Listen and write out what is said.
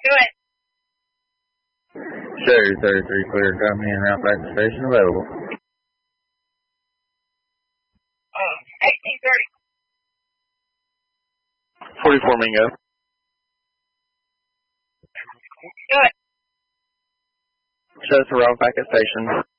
Do it. Sherry 33 clear, coming in, route back to station available. 1830. 44 Mingo. Do it. Shows the route back at station.